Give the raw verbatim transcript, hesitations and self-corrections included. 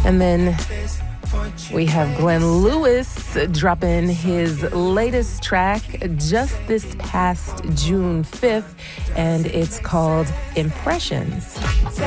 And then we have Glenn Lewis dropping his latest track just this past June fifth, and it's called Impressions.